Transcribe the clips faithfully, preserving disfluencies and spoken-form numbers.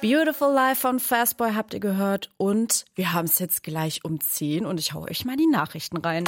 Beautiful Life von Fastboy habt ihr gehört und wir haben es jetzt gleich um zehn und ich hau euch mal die Nachrichten rein. M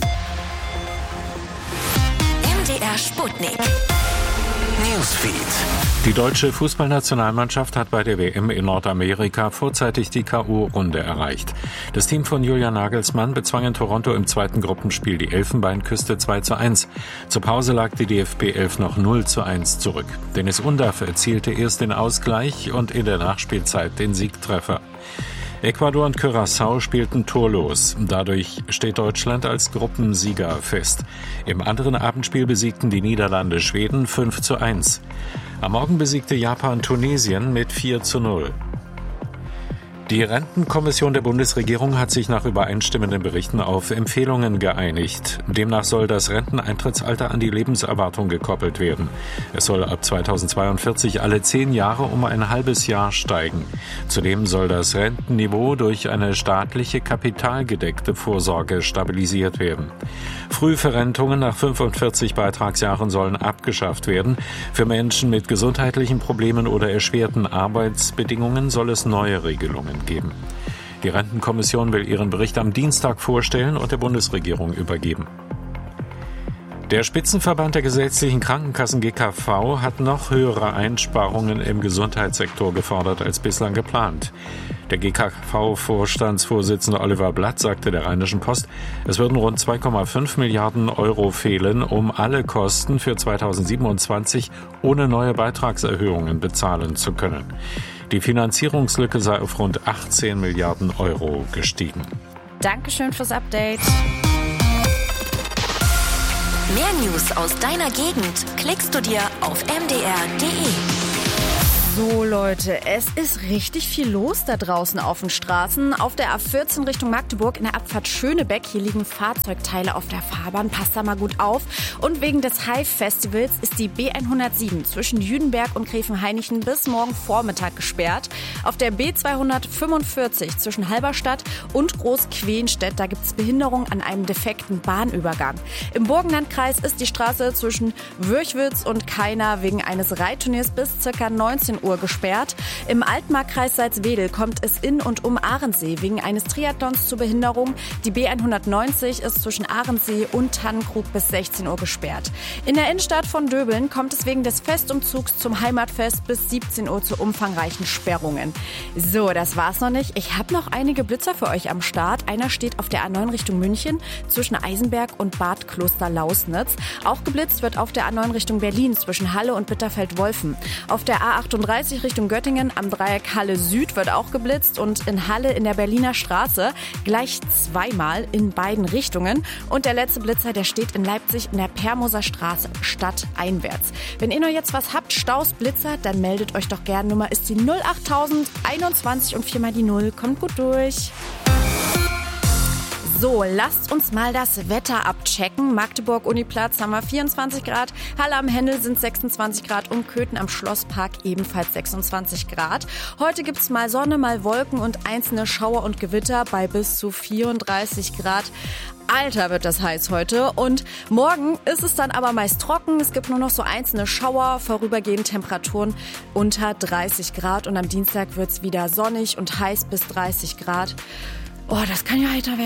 D R Sputnik. Newsfeed. Die deutsche Fußballnationalmannschaft hat bei der W M in Nordamerika vorzeitig die K O-Runde erreicht. Das Team von Julian Nagelsmann bezwang in Toronto im zweiten Gruppenspiel die Elfenbeinküste zwei zu eins. Zur Pause lag die D F B elf noch null zu eins zurück. Dennis Undaff erzielte erst den Ausgleich und in der Nachspielzeit den Siegtreffer. Ecuador und Curaçao spielten torlos. Dadurch steht Deutschland als Gruppensieger fest. Im anderen Abendspiel besiegten die Niederlande Schweden fünf zu eins. Am Morgen besiegte Japan Tunesien mit vier zu null. Die Rentenkommission der Bundesregierung hat sich nach übereinstimmenden Berichten auf Empfehlungen geeinigt. Demnach soll das Renteneintrittsalter an die Lebenserwartung gekoppelt werden. Es soll ab zweitausendzweiundvierzig alle zehn Jahre um ein halbes Jahr steigen. Zudem soll das Rentenniveau durch eine staatliche kapitalgedeckte Vorsorge stabilisiert werden. Frühverrentungen nach fünfundvierzig Beitragsjahren sollen abgeschafft werden. Für Menschen mit gesundheitlichen Problemen oder erschwerten Arbeitsbedingungen soll es neue Regelungen geben. Die Rentenkommission will ihren Bericht am Dienstag vorstellen und der Bundesregierung übergeben. Der Spitzenverband der gesetzlichen Krankenkassen G K V hat noch höhere Einsparungen im Gesundheitssektor gefordert als bislang geplant. Der G K V-Vorstandsvorsitzende Oliver Blatt sagte der Rheinischen Post, es würden rund zwei Komma fünf Milliarden Euro fehlen, um alle Kosten für zweitausendsiebenundzwanzig ohne neue Beitragserhöhungen bezahlen zu können. Die Finanzierungslücke sei auf rund achtzehn Milliarden Euro gestiegen. Dankeschön fürs Update. Mehr News aus deiner Gegend klickst du dir auf m d r punkt d e. So Leute, es ist richtig viel los da draußen auf den Straßen. Auf der A vierzehn Richtung Magdeburg in der Abfahrt Schönebeck, hier liegen Fahrzeugteile auf der Fahrbahn, passt da mal gut auf. Und wegen des Hive-Festivals ist die B hundertsieben zwischen Jüdenberg und Gräfenhainichen bis morgen Vormittag gesperrt. Auf der B zweihundertfünfundvierzig zwischen Halberstadt und Großquenstedt, da gibt es Behinderung an einem defekten Bahnübergang. Im Burgenlandkreis ist die Straße zwischen Würchwitz und Kaina wegen eines Reitturniers bis ca. neunzehn Uhr gesperrt. Im Altmarkkreis Salzwedel kommt es in und um Ahrensee wegen eines Triathlons zur Behinderung. Die B hundertneunzig ist zwischen Ahrensee und Tannenkrug bis sechzehn Uhr gesperrt. In der Innenstadt von Döbeln kommt es wegen des Festumzugs zum Heimatfest bis siebzehn Uhr zu umfangreichen Sperrungen. So, das war's noch nicht. Ich habe noch einige Blitzer für euch am Start. Einer steht auf der A neun Richtung München zwischen Eisenberg und Bad Kloster-Lausnitz. Auch geblitzt wird auf der A neun Richtung Berlin zwischen Halle und Bitterfeld-Wolfen. Auf der A achtunddreißig Richtung Göttingen am Dreieck Halle Süd wird auch geblitzt und in Halle in der Berliner Straße gleich zweimal in beiden Richtungen. Und der letzte Blitzer, der steht in Leipzig in der Permoser Straße stadteinwärts. Wenn ihr noch jetzt was habt, Staus, Blitzer, dann meldet euch doch gerne. Nummer ist die null achttausend einundzwanzig und viermal die null. Kommt gut durch. So, lasst uns mal das Wetter abchecken. Magdeburg, Uniplatz haben wir vierundzwanzig Grad, Halle am Hendel sind sechsundzwanzig Grad und Köthen am Schlosspark ebenfalls sechsundzwanzig Grad. Heute gibt's mal Sonne, mal Wolken und einzelne Schauer und Gewitter bei bis zu vierunddreißig Grad. Alter, wird das heiß heute. Und morgen ist es dann aber meist trocken. Es gibt nur noch so einzelne Schauer, vorübergehend Temperaturen unter dreißig Grad. Und am Dienstag wird's wieder sonnig und heiß bis dreißig Grad. Oh, das kann ja heiter werden.